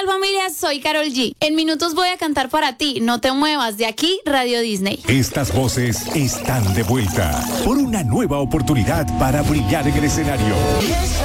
tal, familia? Soy Karol G. En minutos voy a cantar para ti. No te muevas de aquí, Radio Disney. Estas voces están de vuelta por una nueva oportunidad para brillar en el escenario.